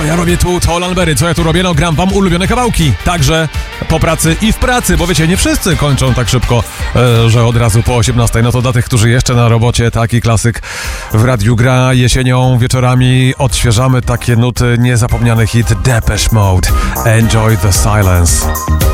Co ja robię tu, to Lalbery, co ja tu robię? No gram wam ulubione kawałki, także po pracy i w pracy, bo wiecie, nie wszyscy kończą tak szybko, że od razu po 18. No to dla tych, którzy jeszcze na robocie, taki klasyk w radiu gra jesienią, wieczorami odświeżamy takie nuty, niezapomniany hit Depeche Mode, Enjoy the Silence.